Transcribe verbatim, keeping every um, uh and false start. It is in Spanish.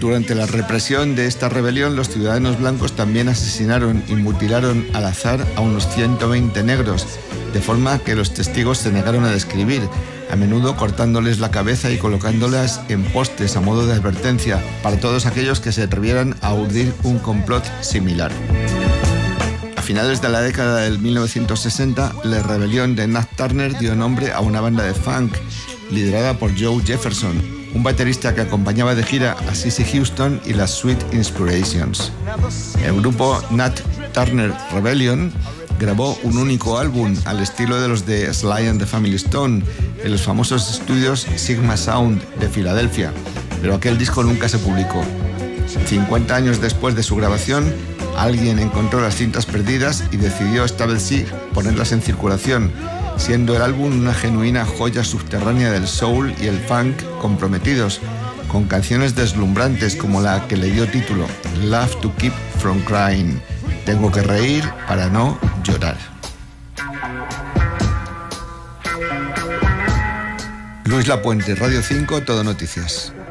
Durante la represión de esta rebelión, los ciudadanos blancos también asesinaron y mutilaron al azar a unos ciento veinte negros, de forma que los testigos se negaron a describir, a menudo cortándoles la cabeza y colocándolas en postes a modo de advertencia para todos aquellos que se atrevieran a urdir un complot similar. A finales de la década del mil novecientos sesenta, la rebelión de Nat Turner dio nombre a una banda de funk liderada por Joe Jefferson, un baterista que acompañaba de gira a Cissy Houston y las Sweet Inspirations. El grupo Nat Turner Rebellion grabó un único álbum al estilo de los de Sly and the Family Stone en los famosos estudios Sigma Sound de Filadelfia, pero aquel disco nunca se publicó. cincuenta años después de su grabación, alguien encontró las cintas perdidas y decidió esta vez sí ponerlas en circulación, siendo el álbum una genuina joya subterránea del soul y el funk comprometidos, con canciones deslumbrantes como la que le dio título, Love to Keep From Crying, tengo que reír para no llorar. Luis Lapuente, Radio cinco, Todo Noticias.